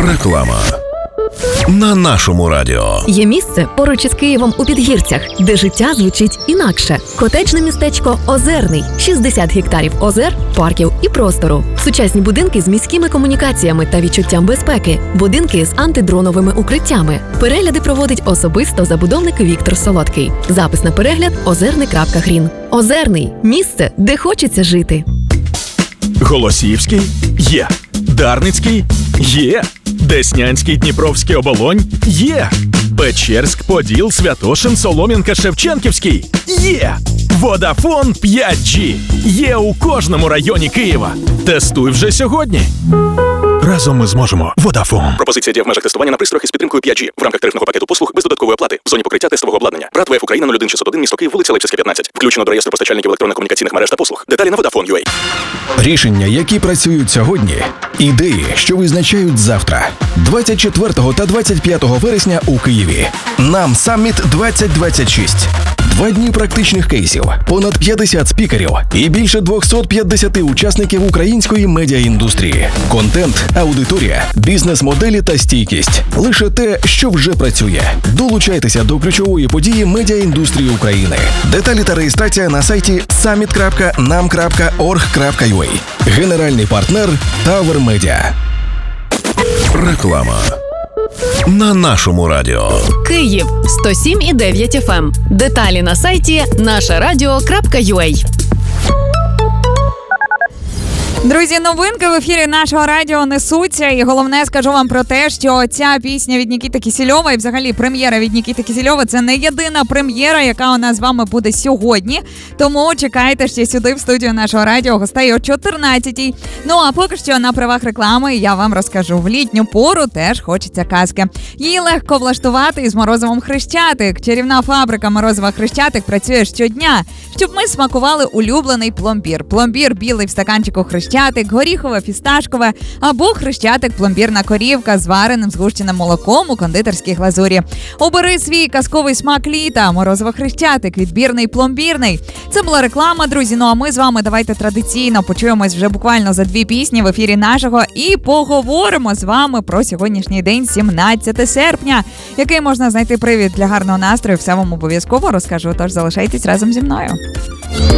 Реклама. На нашому радіо. Є місце поруч із Києвом у Підгірцях, де життя звучить інакше. Котеджне містечко Озерний. 60 гектарів озер, парків і простору. Сучасні будинки з міськими комунікаціями та відчуттям безпеки. Будинки з антидроновими укриттями. Перегляди проводить особисто забудовник Віктор Солодкий. Запис на перегляд озерний.грін. Озерний – місце, де хочеться жити. Голосіївський – є. Дарницький – є. Деснянський, Дніпровський, Оболонь – є. Печерськ, Поділ, Святошин, Солом'янка, Шевченківський – є. Водафон 5G є у кожному районі Києва. Тестуй вже сьогодні. Разом ми зможемо. Водафон. Пропозиція діє в межах тестування на пристроях із підтримкою 5G в рамках тарифного пакету послуг без додаткової оплати в зоні покриття тестового обладнання. РАД ВФ Україна 01601, місто Київ, вулиця Левчевська, 15. Включено до реєстру постачальників електронно-комунікаційних мереж та послуг. Деталі на Vodafone.ua. Рішення, які працюють сьогодні. Ідеї, що визначають завтра. 24 та 25 вересня у Києві. Нам Саміт 2026. 2 дні практичних кейсів, понад 50 спікерів і більше 250 учасників української медіаіндустрії. Контент, аудиторія, бізнес-моделі та стійкість. Лише те, що вже працює. Долучайтеся до ключової події медіаіндустрії України. Деталі та реєстрація на сайті summit.nam.org.ua. Генеральний партнер Tower Media. Реклама. На нашому радіо. Київ 107,9 FM. Деталі на сайті нашарадіо.ua. Друзі, новинки в ефірі нашого радіо несуться. І головне, скажу вам про те, що ця пісня від Нікіти Кісельова і взагалі прем'єра від Нікіти Кісельова – це не єдина прем'єра, яка у нас з вами буде сьогодні. Тому чекайте ще сюди в студію нашого радіо гостей о 14-й. Ну а поки що на правах реклами я вам розкажу. В літню пору теж хочеться казки. Її легко влаштувати із морозивом Хрещатик. Чарівна фабрика морозива Хрещатик працює щодня, щоб ми смакували улюблений пломбір. Пломбір білий в стаканчику Хрещатик, горіхове, фісташкове або Хрещатик-пломбірна корівка з вареним згущеним молоком у кондитерській глазурі. Обери свій казковий смак літа. Морозиво Хрещатик, відбірний, пломбірний. Це була реклама, друзі. Ну а ми з вами давайте традиційно почуємось вже буквально за 2 пісні в ефірі нашого і поговоримо з вами про сьогоднішній день, 17 серпня. Який можна знайти привід для гарного настрою, все вам обов'язково розкажу. Тож залишайтесь разом зі мною.